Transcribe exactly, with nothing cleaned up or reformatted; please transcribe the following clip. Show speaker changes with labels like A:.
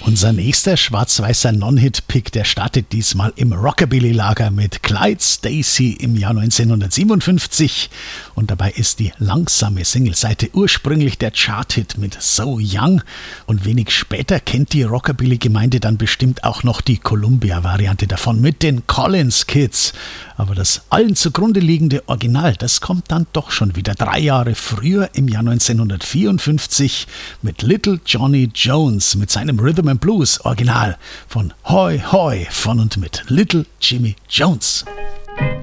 A: Unser nächster schwarz-weißer Non-Hit-Pick, der startet diesmal im Rockabilly-Lager mit Clyde Stacy im Jahr neunzehnhundertsiebenundfünfzig. Und dabei ist die langsame Singleseite ursprünglich der Chart-Hit mit So Young. Und wenig später kennt die Rockabilly-Gemeinde dann bestimmt auch noch die Columbia-Variante davon mit den Collins Kids. Aber das allen zugrunde liegende Original, das kommt dann doch schon wieder drei Jahre früher im Jahr neunzehnhundertvierundfünfzig mit Little Johnny Jones mit seinem Rhythm and Blues Original von Hoi Hoi von und mit Little Jimmy Jones.